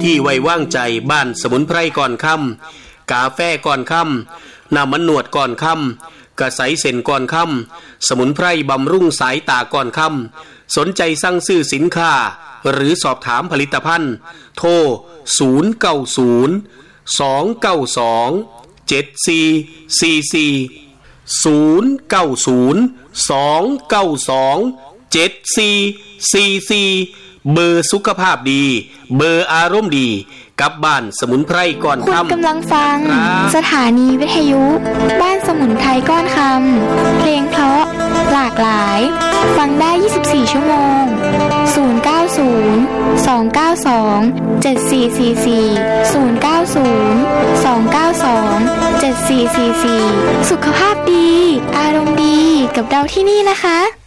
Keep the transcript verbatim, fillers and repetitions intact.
ที่ไว้วางใจบ้านสมุนไพรก่อนค่ำกาแฟก่อนค่ำน้ำมันหนวดก่อนค่ำกระใสเส้นก่อนค่ำสมุนไพรบำรุงสายตาก่อนค่ำสนใจสั่งซื้อสินค้าหรือสอบถามผลิตภัณฑ์โทรศูนย์ เก้า ศูนย์ สอง เก้า สอง เจ็ด สี่ สี่ สี่ ศูนย์ เก้า ศูนย์ สอง เก้า สอง เจ็ด สี่ สี่ สี่เบอร์สุขภาพดีเบอร์อารมณ์ดีกับบ้านสมุนไพรก่อนค่ำคุณกำลังฟังสถานีวิทยุบ้านสมุนไพรก้อนคำเพลงเพราะหลากหลายฟังได้ยี่สิบสี่ชั่วโมงศูนย์ เก้า ศูนย์ สอง เก้า สอง เจ็ด สี่ สี่ สี่ ศูนย์ เก้า ศูนย์ สอง เก้า สอง เจ็ด สี่ สี่ สี่สุขภาพดีอารมณ์ดีกับเราที่นี่นะคะ